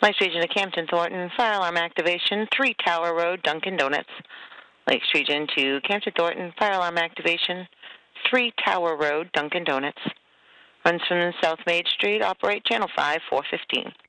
Lights region to Campton Thornton, fire alarm activation, 3 Tower Road, Dunkin' Donuts. Lakes region to Campton Thornton, fire alarm activation, 3 Tower Road, Dunkin' Donuts. Runs from South Main Street, operate channel 5, 415.